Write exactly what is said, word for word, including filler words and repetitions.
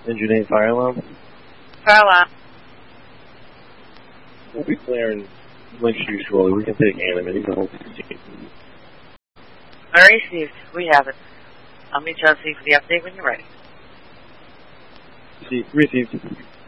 Engine eight fire alarm. Fire alarm. We'll be clearing Link Street shortly. We can take animating the whole sixteen. Received. We have it. I'll meet you on scene for the update when you're ready. Received. Received.